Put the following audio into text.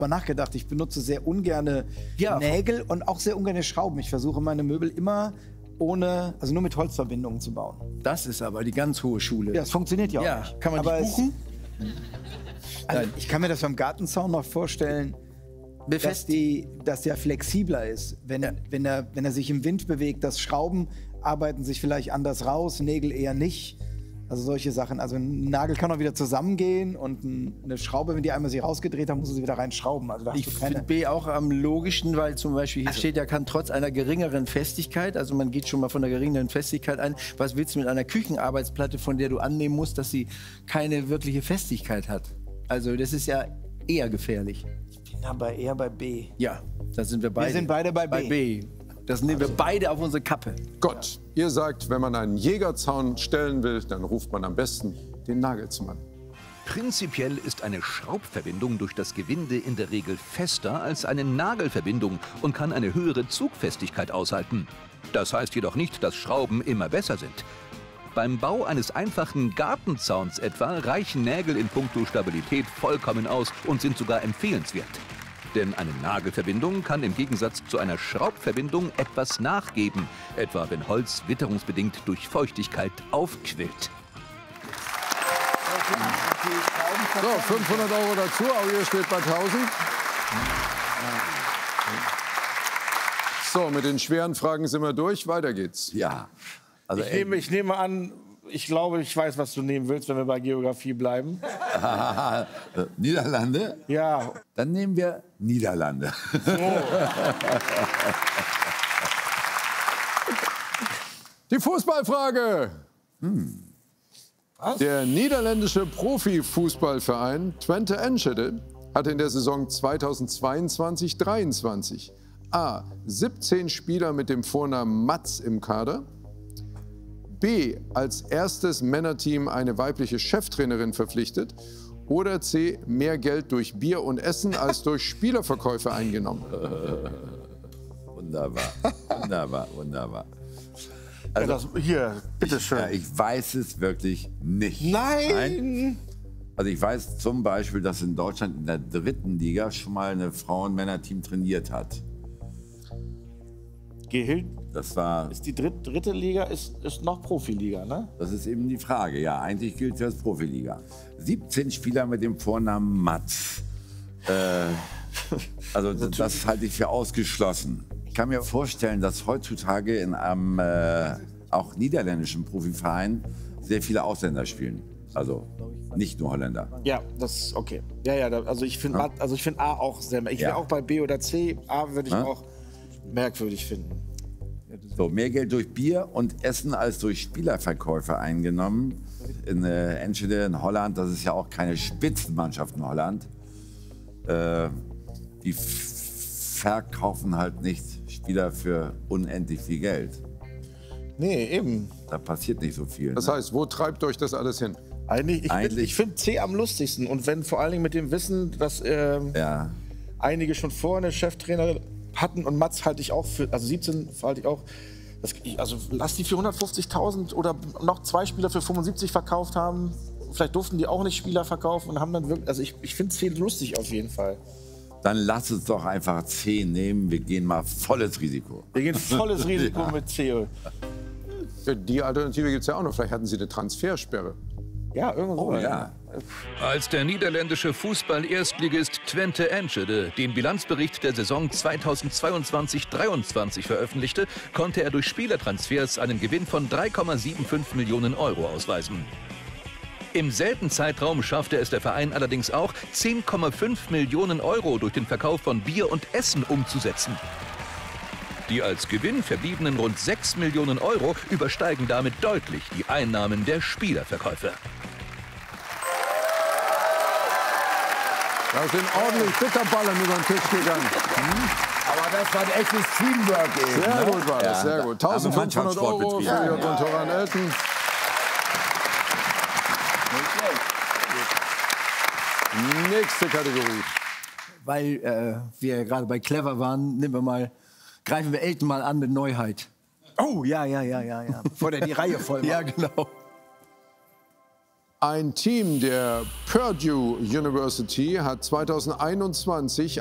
nachgedacht. Ich benutze sehr ungerne Nägel und auch sehr ungerne Schrauben. Ich versuche meine Möbel immer ohne, also nur mit Holzverbindungen zu bauen. Das ist aber die ganz hohe Schule. Ja, es funktioniert ja auch nicht. Kann man die buchen? Also ich kann mir das beim Gartenzaun noch vorstellen, dass der flexibler ist. Wenn er sich im Wind bewegt, dass Schrauben arbeiten sich vielleicht anders raus, Nägel eher nicht. Also solche Sachen. Also ein Nagel kann auch wieder zusammengehen und eine Schraube, wenn die einmal sich rausgedreht haben, muss sie wieder reinschrauben. Also da ich finde B auch am logischsten, weil zum Beispiel hier steht, er kann trotz einer geringeren Festigkeit, also man geht schon mal von der geringeren Festigkeit ein, was willst du mit einer Küchenarbeitsplatte, von der du annehmen musst, dass sie keine wirkliche Festigkeit hat? Also das ist ja eher gefährlich. Ich bin aber eher bei B. Ja, da sind wir beide. Wir sind beide bei B. Das nehmen wir beide auf unsere Kappe. Gott, ihr sagt, wenn man einen Jägerzaun stellen will, dann ruft man am besten den Nagelsmann. Prinzipiell ist eine Schraubverbindung durch das Gewinde in der Regel fester als eine Nagelverbindung und kann eine höhere Zugfestigkeit aushalten. Das heißt jedoch nicht, dass Schrauben immer besser sind. Beim Bau eines einfachen Gartenzauns etwa reichen Nägel in puncto Stabilität vollkommen aus und sind sogar empfehlenswert. Denn eine Nagelverbindung kann im Gegensatz zu einer Schraubverbindung etwas nachgeben, etwa wenn Holz witterungsbedingt durch Feuchtigkeit aufquillt. So, 500 € dazu, auch ihr steht bei 1000. So, mit den schweren Fragen sind wir durch, weiter geht's. Ja. Also ich nehme an, ich glaube, ich weiß, was du nehmen willst, wenn wir bei Geografie bleiben. Niederlande? Ja. Dann nehmen wir Niederlande. So. Die Fußballfrage. Was? Der niederländische Profifußballverein Twente Enschede hat in der Saison 2022/23 A. 17 Spieler mit dem Vornamen Mats im Kader, B. als erstes Männerteam eine weibliche Cheftrainerin verpflichtet oder C. mehr Geld durch Bier und Essen als durch Spielerverkäufe eingenommen. Wunderbar, wunderbar, wunderbar. Also, ja, hier, bitteschön. Ja, ich weiß es wirklich nicht. Nein! Also ich weiß zum Beispiel, dass in Deutschland in der 3. Liga schon mal eine Frauen-Männer-Team trainiert hat. Das war. Ist die dritte Liga ist noch Profiliga, ne? Das ist eben die Frage. Ja, eigentlich gilt es als Profiliga. 17 Spieler mit dem Vornamen Mats. Also das halte ich für ausgeschlossen. Ich kann mir vorstellen, dass heutzutage in einem auch niederländischen Profiverein sehr viele Ausländer spielen. Also nicht nur Holländer. Ja, das ist okay. Ja, also ich finde A auch sehr. Ich wäre auch bei B oder C. A würde ich auch merkwürdig finden. So, mehr Geld durch Bier und Essen als durch Spielerverkäufe eingenommen. In Enschede in Holland, das ist ja auch keine Spitzenmannschaft in Holland. Die verkaufen halt nicht Spieler für unendlich viel Geld. Nee, eben. Da passiert nicht so viel. Das heißt, wo treibt euch das alles hin? Ich finde C am lustigsten. Und wenn vor allen Dingen mit dem Wissen, dass einige schon vorher eine Cheftrainerin hatten und Mats halte ich auch für, also 17 halte ich auch, also lass die für 150.000 oder noch 2 Spieler für 75 verkauft haben. Vielleicht durften die auch nicht Spieler verkaufen und haben dann wirklich, also ich finde C lustig auf jeden Fall. Dann lass uns doch einfach C nehmen, wir gehen mal volles Risiko. Wir gehen volles Risiko mit C. Die Alternative gibt es ja auch noch, vielleicht hatten sie eine Transfersperre. Ja, irgendwo. Oh ja. Als der niederländische Fußball-Erstligist Twente Enschede den Bilanzbericht der Saison 2022/23 veröffentlichte, konnte er durch Spielertransfers einen Gewinn von 3,75 Millionen € ausweisen. Im selben Zeitraum schaffte es der Verein allerdings auch, 10,5 Millionen € durch den Verkauf von Bier und Essen umzusetzen. Die als Gewinn verbliebenen rund 6 Millionen € übersteigen damit deutlich die Einnahmen der Spielerverkäufe. Da sind ordentlich Bitterballen über den Tisch gegangen. Aber das war ein echtes Teamwork eben. Sehr gut war das, sehr gut. 1.500 € für Jörg und Toran Elten. Nächste Kategorie. Weil wir gerade bei Clever waren, greifen wir Elton mal an mit Neuheit. Oh, ja. Bevor der die Reihe voll macht. Ja, genau. Ein Team der Purdue University hat 2021